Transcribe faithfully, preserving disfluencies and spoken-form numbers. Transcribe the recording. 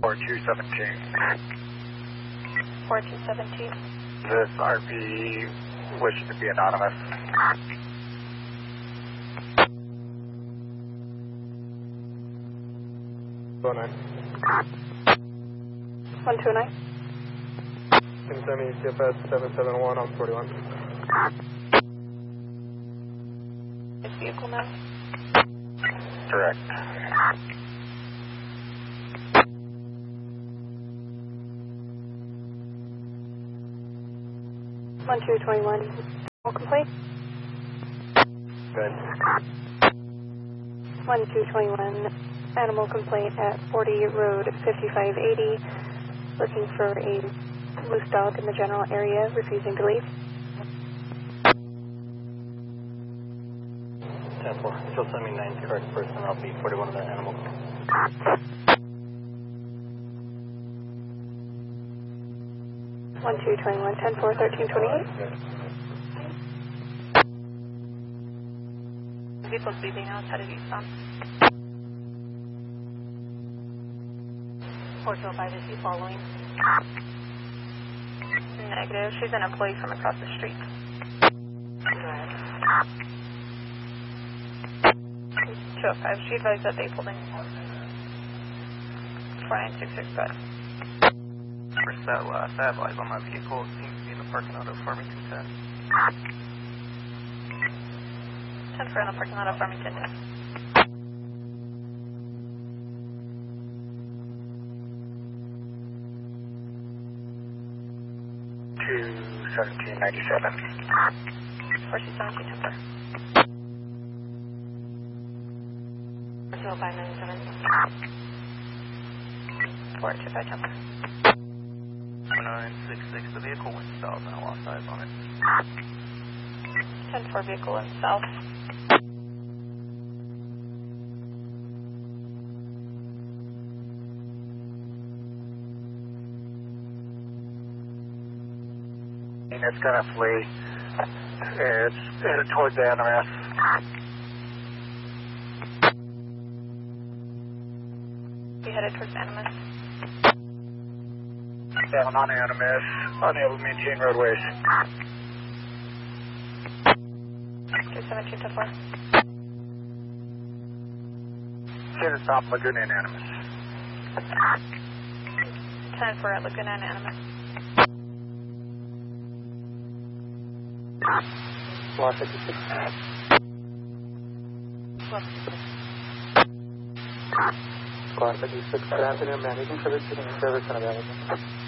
four two seventeen. four two seventeen. This R P wishes to be anonymous. Go nine. one two nine. Can send me C F S seven seven one on forty-one. This vehicle now. Correct. one two twenty-one. All complete. Good. one two twenty-one. Animal complaint at forty Road fifty-five eighty. Looking for a loose dog in the general area, refusing to leave. ten four. She'll send me nine correct person. I'll be forty-one of that animal. one two twenty-one. ten four thirteen twenty-eight. Vehicle's leaving now. It's headed eastbound. four two five, is he following? Negative. She's an employee from across the street. Go ahead. two oh five, she advised that they pulled in. four nine six six, go ahead. So, uh, stabilize on my vehicle. It seems to be in the parking lot of Farmington ten. ten four in the parking lot of Farmington ten. two seventeen ninety-seven. four two seventeen, ten four. four two oh five ninety-seven. four two five, ten four. nine six six. The vehicle went south and I lost eyes on it. ten four vehicle in south. It's gonna flee. It's headed towards the N R S. We headed towards Animus. Down on Animus, unable to maintain roadways. two seventeen ten four. See the stop Laguna and Animus. ten four at Laguna and Animus. Block fifty-six. Squad fifty-six, good afternoon, man. You can service, service unavailable.